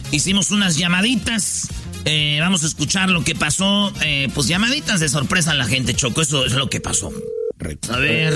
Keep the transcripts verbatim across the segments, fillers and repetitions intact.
hicimos unas llamaditas. Eh, vamos a escuchar lo que pasó. Eh, pues llamaditas de sorpresa a la gente, Choco. Eso es lo que pasó. A ver.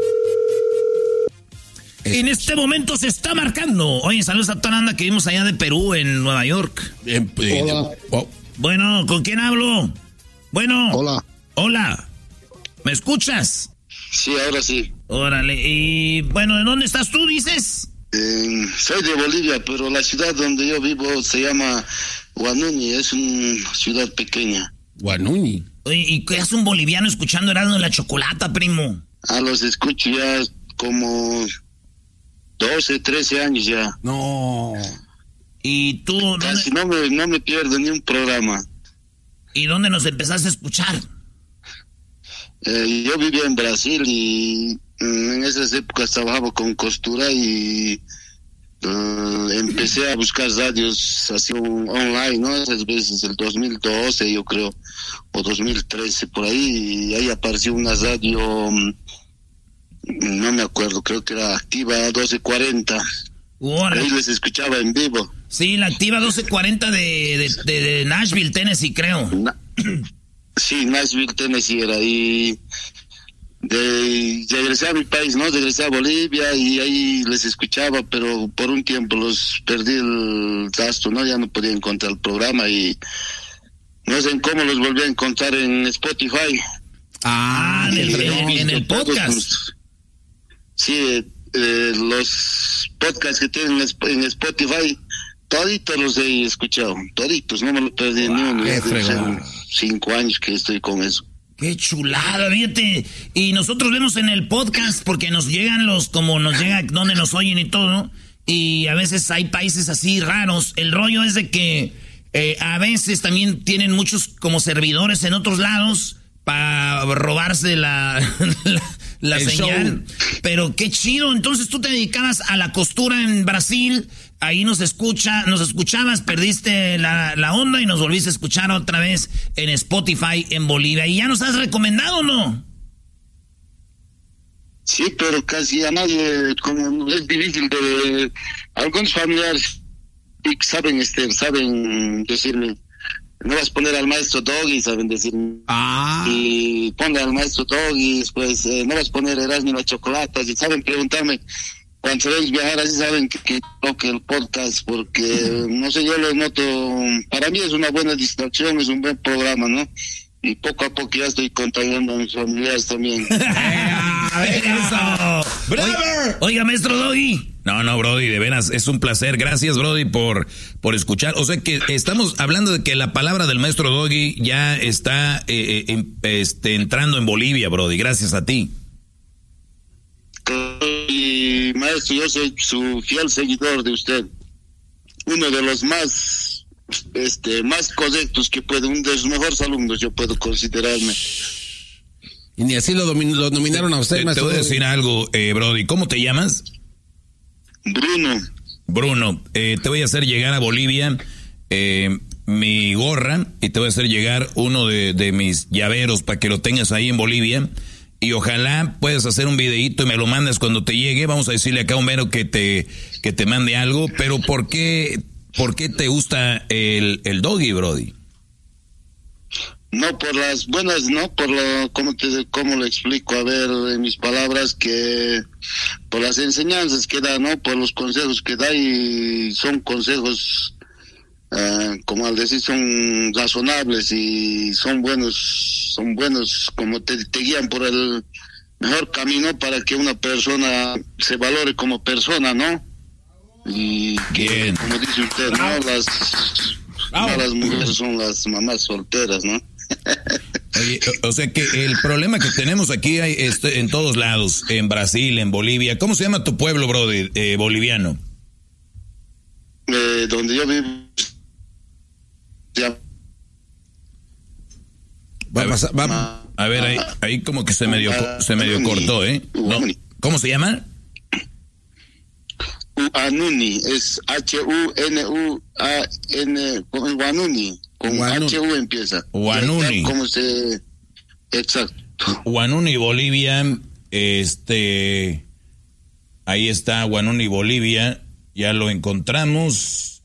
En este momento se está marcando. Oye, saludos a toda la banda que vimos allá de Perú, en Nueva York. Bien, bien. Hola. Oh. Bueno, ¿con quién hablo? Bueno. Hola. Hola. ¿Me escuchas? Sí, ahora sí. Órale. Y bueno, ¿de dónde estás tú, dices? Eh, soy de Bolivia, pero la ciudad donde yo vivo se llama Huanuni. Es una ciudad pequeña. Guanuni. Oye, ¿y qué hace un boliviano escuchando Erasmo de la Chocolata, primo? Ah, los escucho ya como doce, trece años ya. No. ¿Y tú dónde, Casi no me, no me pierdo ni un programa. ¿Y dónde nos empezaste a escuchar? Eh, yo vivía en Brasil y mm, en esas épocas trabajaba con costura y uh, empecé a buscar radios así un, online, ¿no? Esas veces, el dos mil doce yo creo, o dos mil trece por ahí, y ahí apareció una radio, um, no me acuerdo, creo que era Activa doce cuarenta. Órale. Ahí les escuchaba en vivo. Sí, la Activa doce cuarenta de, de, de, de Nashville, Tennessee, creo. Na- sí, Nashville, Tennessee era, y de, regresé a mi país, ¿no? Regresé a Bolivia y ahí les escuchaba, pero por un tiempo los perdí el rastro, ¿no? Ya no podía encontrar el programa y no sé cómo los volví a encontrar en Spotify. Ah, en el, en, en el podcast. Sí, eh, eh, los podcasts que tienen en Spotify, toditos los he escuchado, toditos, no me lo perdí Wow, ni uno. qué Ya desde fregado. cinco años que estoy con eso. Qué chulada, fíjate. Y nosotros vemos en el podcast, porque nos llegan los, como nos llega donde nos oyen y todo, ¿no? Y a veces hay países así raros. El rollo es de que eh, a veces también tienen muchos como servidores en otros lados para robarse la, la, la señal. Show. Pero qué chido. Entonces tú te dedicabas a la costura en Brasil. Ahí nos escucha, nos escuchabas, perdiste la, la onda y nos volviste a escuchar otra vez en Spotify en Bolivia. ¿Y ya nos has recomendado, no? Sí, pero casi a nadie, como es difícil de... Algunos familiares saben, este, saben decirme, no vas a poner al maestro Doggy, saben decirme. Ah. Y ponle al maestro Doggy, después eh, no vas a poner Erasmo y la Chocolata, y saben preguntarme... Cuando se ven viajar así saben que, que toque el podcast, porque no sé, yo lo noto, para mí es una buena distracción, es un buen programa, ¿no? Y poco a poco ya estoy contagiando a mis familiares también. A ver eso. Oiga, oiga, maestro Doggy. No, no, Brody, de veras, es un placer. Gracias, Brody, por, por escuchar. O sea que estamos hablando de que la palabra del maestro Doggy ya está eh, eh, este, entrando en Bolivia, Brody. Gracias a ti. Y maestro, yo soy su fiel seguidor de usted, uno de los más este más correctos que puede, uno de sus mejores alumnos yo puedo considerarme. Y ni así lo, domin, lo nominaron a usted, te, maestro. Te voy a decir algo, eh, Brody. ¿Cómo te llamas? Bruno. Bruno, eh, te voy a hacer llegar a Bolivia eh, mi gorra y te voy a hacer llegar uno de, de mis llaveros para que lo tengas ahí en Bolivia. Y ojalá puedas hacer un videíto y me lo mandes cuando te llegue. Vamos a decirle acá a Homero que te, que te mande algo. Pero ¿por qué, por qué te gusta el, el Doggy, Brody? No, por las buenas, no, por lo, ¿cómo te, cómo lo explico? A ver, en mis palabras, que por las enseñanzas que da, ¿no? Por los consejos que da, y son consejos, uh, como al decir, son razonables y son buenos, son buenos, como te, te guían por el mejor camino para que una persona se valore como persona, ¿no? Y que, bien, como dice usted, ¿no? Las, no, las mujeres son las mamás solteras, ¿no? Oye, o, o sea que el problema que tenemos aquí hay este, en todos lados, en Brasil, en Bolivia. ¿Cómo se llama tu pueblo, brother, eh, boliviano? Eh, donde yo vivo. Ya. Va a pasar, va. A ver, ahí, ahí como que se medio, se medio cortó, ¿eh? No, ¿cómo se llama? Huanuni, es H U N U A N, con Huanuni, con Huanuni. H U empieza. Huanuni. ¿Cómo se...? Exacto. Huanuni, Bolivia, este... Ahí está Huanuni, Bolivia, ya lo encontramos.